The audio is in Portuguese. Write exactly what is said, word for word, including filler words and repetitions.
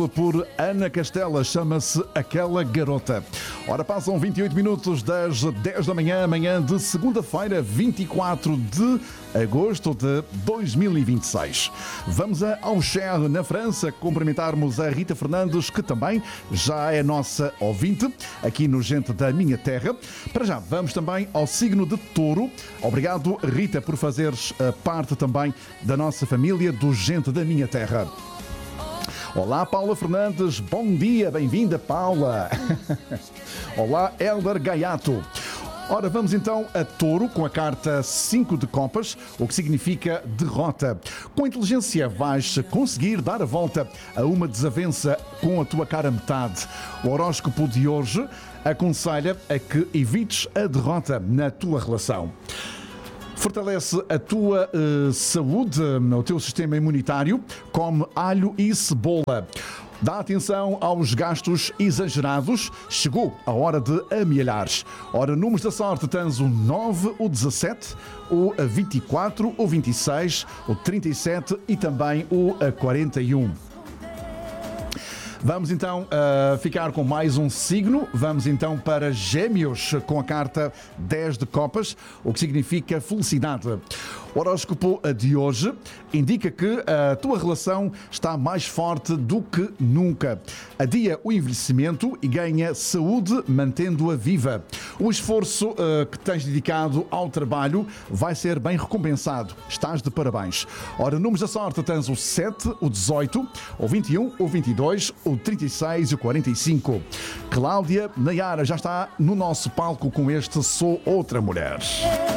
por Ana Castela, chama-se Aquela Garota. Ora, passam vinte e oito minutos das dez da manhã, manhã de segunda-feira, vinte e quatro de agosto de dois mil e vinte e seis. Vamos a Auxerre, na França, cumprimentarmos a Rita Fernandes, que também já é nossa ouvinte, aqui no Gente da Minha Terra. Para já, vamos também ao signo de Touro. Obrigado, Rita, por fazeres parte também da nossa família do Gente da Minha Terra. Olá, Paula Fernandes, bom dia, bem-vinda, Paula. Olá, Hélder Gaiato. Ora, vamos então a Touro com a carta cinco de copas, o que significa derrota. Com inteligência vais conseguir dar a volta a uma desavença com a tua cara metade. O horóscopo de hoje aconselha a que evites a derrota na tua relação. Fortalece a tua uh, saúde, o teu sistema imunitário, come alho e cebola. Dá atenção aos gastos exagerados. Chegou a hora de amealhares. Ora, números da sorte, tens o nove, o dezassete, o vinte e quatro, o vinte e seis, o trinta e sete e também o quarenta e um. Vamos então uh, ficar com mais um signo. Vamos então para Gêmeos com a carta dez de copas, o que significa felicidade. O horóscopo de hoje indica que a tua relação está mais forte do que nunca. Adia o envelhecimento e ganha saúde mantendo-a viva. O esforço uh, que tens dedicado ao trabalho vai ser bem recompensado. Estás de parabéns. Ora, números da sorte, tens o sete, o dezoito, o vinte e um, o vinte e dois, o trinta e seis e o quarenta e cinco. Cláudia Nayara já está no nosso palco com este Sou Outra Mulher.